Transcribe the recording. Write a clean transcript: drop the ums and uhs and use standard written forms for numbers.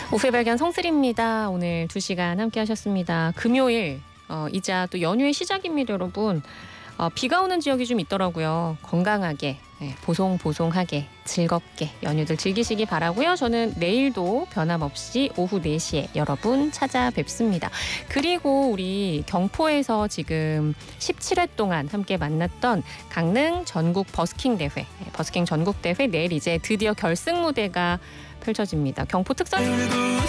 오후의 발견 성슬입니다. 오늘 2시간 함께 하셨습니다. 금요일 이자 또 연휴의 시작입니다, 여러분. 비가 오는 지역이 좀 있더라고요. 건강하게, 보송보송하게, 즐겁게 연휴들 즐기시기 바라고요. 저는 내일도 변함없이 오후 4시에 여러분 찾아뵙습니다. 그리고 우리 경포에서 지금 17회 동안 함께 만났던 강릉 전국 버스킹 대회, 버스킹 전국 대회 내일 이제 드디어 결승 무대가 펼쳐집니다. 경포 특선